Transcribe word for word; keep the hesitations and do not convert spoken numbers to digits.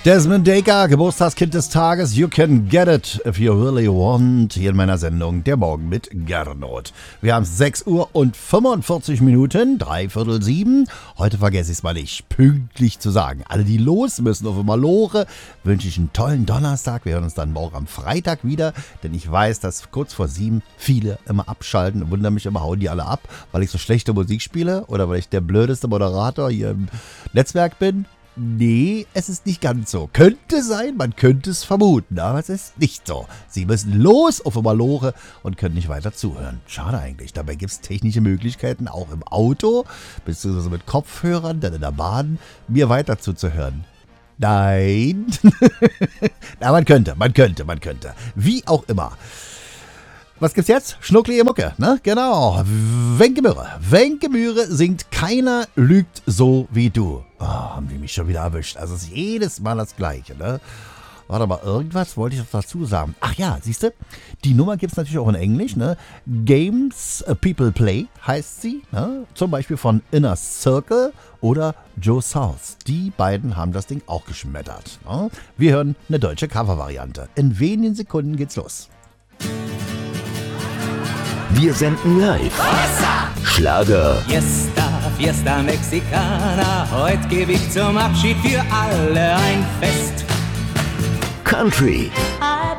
Desmond Dekker, Geburtstagskind des Tages, You Can Get It If You Really Want, hier in meiner Sendung Der Morgen mit Gernot. Wir haben sechs Uhr und fünfundvierzig Minuten, dreiviertel sieben. Heute vergesse ich es mal nicht, pünktlich zu sagen. Alle, die los müssen auf Malore, wünsche ich einen tollen Donnerstag. Wir hören uns dann morgen am Freitag wieder, denn ich weiß, dass kurz vor sieben viele immer abschalten und wundern mich immer, hauen die alle ab, weil ich so schlechte Musik spiele oder weil ich der blödeste Moderator hier im Netzwerk bin. Nee, es ist nicht ganz so. Könnte sein, man könnte es vermuten, aber es ist nicht so. Sie müssen los auf Malore und können nicht weiter zuhören. Schade eigentlich. Dabei gibt es technische Möglichkeiten, auch im Auto, beziehungsweise mit Kopfhörern, dann in der Bahn, mir weiter zuzuhören. Nein. Na, man könnte, man könnte, man könnte. Wie auch immer. Was gibt's jetzt? Schnucklige Mucke, ne? Genau. Wenke Möhre. Wenke Möhre singt Keiner lügt so wie du. Oh, haben die mich schon wieder erwischt. Also es ist jedes Mal das Gleiche, ne? Warte mal, irgendwas wollte ich noch dazu sagen. Ach ja, siehst du? Die Nummer gibt's natürlich auch in Englisch, ne? Games People Play heißt sie, ne? Zum Beispiel von Inner Circle oder Joe South. Die beiden haben das Ding auch geschmettert, ne? Wir hören eine deutsche Covervariante. In wenigen Sekunden geht's los. Wir senden live. Schlager. Fiesta, Fiesta Mexicana, heute gebe ich zum Abschied für alle ein Fest. Country.